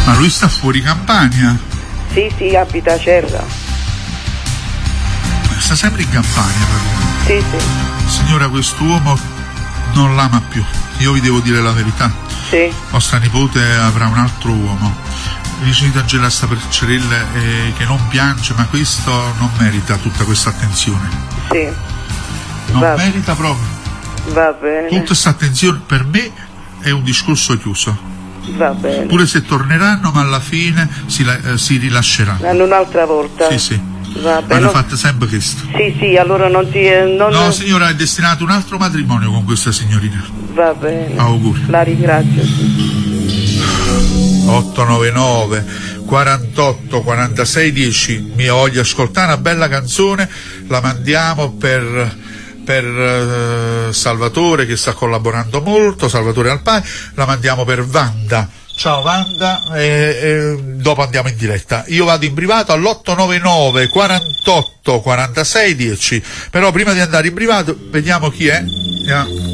Ma lui sta fuori Campania? Sì, abita a Cerra. Sta sempre in Campania, Sì. Signora, quest'uomo non l'ama più, io vi devo dire la verità. Sì. Vostra nipote avrà un altro uomo. Vicino di Angela sta per Cerella che non piange, ma questo non merita tutta questa attenzione. Sì. Non merita proprio. Va bene. Tutta questa attenzione per me è un discorso chiuso. Va bene. Pure se torneranno, ma alla fine si rilasceranno. Hanno un'altra volta. Sì. Va bene. Hanno fatto sempre questo. Sì, allora non ti... No, signora, è destinato un altro matrimonio con questa signorina. Va bene. Auguri. La ringrazio. 899 48 46 10. Mia voglia ascoltare una bella canzone, la mandiamo per Salvatore, che sta collaborando molto, Salvatore Alpani, la mandiamo per Wanda. Ciao Wanda, e dopo andiamo in diretta. Io vado in privato all'899 48 46 10, però prima di andare in privato vediamo chi è.